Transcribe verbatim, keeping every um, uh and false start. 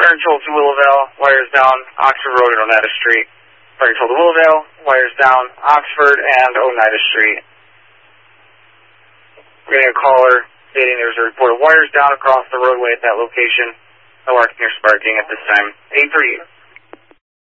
Fire control to Willowvale, wires down, Oxford Road and Oneida Street. Fire control to Willowvale, wires down, Oxford and Oneida Street. We're getting a caller stating there's a report of wires down across the roadway at that location. No arcing or sparking at this time. eight three.